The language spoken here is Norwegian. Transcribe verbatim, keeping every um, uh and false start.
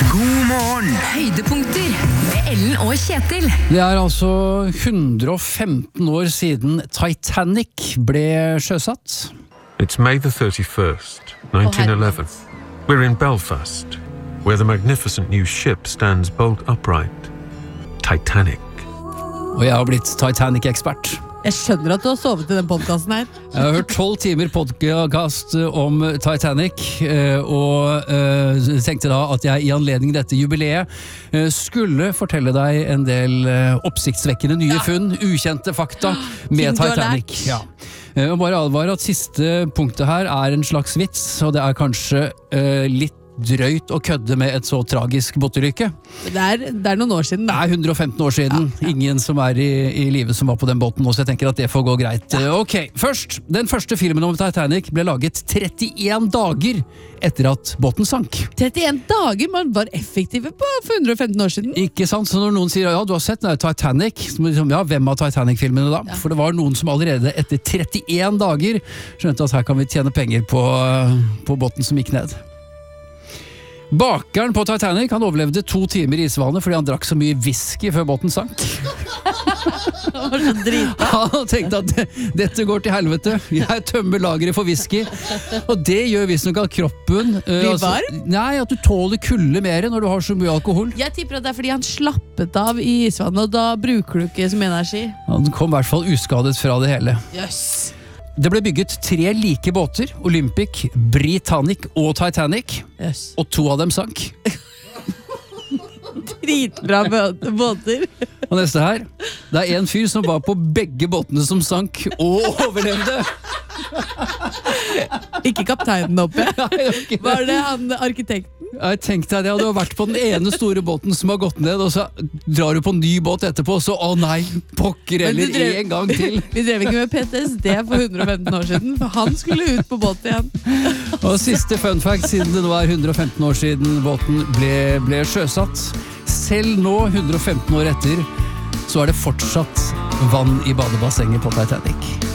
God morgen! Høydepunkter med Ellen og Kjetil. Det er altså hundre og femten år siden Titanic ble sjøsatt. It's May the thirty-first, nineteen eleven. We're in Belfast, where the magnificent new ship stands bolt upright. Titanic. Og jeg har blitt Titanic-ekspert. Jeg skjønner at du har sovet i den podcasten her. Jeg har hørt tolv timer podcast om Titanic, og tenkte da at jeg i anledning dette jubileet skulle fortelle deg en del oppsiktsvekkende nye funn, ukjente fakta med Titanic. Ja. Og bare advare at siste punktet her er en slags vits, og det er kanskje litt drøyt å kødde med et så tragisk båtulykke. Det er, det er noen år siden. Da. Det er hundre og femten år siden. Ja, ja. Ingen som er i, i livet som var på den båten nå, så jeg tenker at det får gå greit. Ja. Ok, først. Den første filmen om Titanic ble laget trettien dager etter at båten sank. trettien dager? Man var effektive på for hundre og femten år siden. Ikke sant? Så når noen sier, ja, du har sett den Titanic, så liksom, ja, hvem av Titanic-filmene da? Ja. For det var noen som allerede etter trettien dager skjønte at her kan vi tjene penger på, på båten som gikk ned. Bakeren på Titanic, han overlevde to timer i isvannet fordi han drakk så mye whisky før båten sank. Han var så drita. Han tenkte at dette går til helvete. Jeg tømmer lageret for whisky. Og det gjør visstnok at kroppen uh, Blir altså, varm? Nei, at du tåler kulde mer når du har så mye alkohol. Jeg tipper at det er fordi han slappet av i isvannet, og da bruker du ikke som energi. Han kom i hvert fall uskadet fra det hele. Jøss. Det ble bygget tre like båter, Olympic, Britannic og Titanic, yes. Og to av dem sank. Dritbra båter. Og neste her, det er en fyr som var på begge båtene som sank og overlevde. Ikke kapteinen oppe. Var det han arkitekten? Jeg tenkte at jeg hadde vært på den ene store båten som har gått ned, og så drar du på en ny båt etterpå, så å nei, pokker eller drev, en gang til. Vi drev ikke med P T S D for hundre og femten år siden, for han skulle ut på båt igjen. Og siste fun fact, siden det nå er hundre og femten år siden båten ble, ble sjøsatt. Selv nå, hundre og femten år etter, så er det fortsatt vann i badebassenget på Titanic.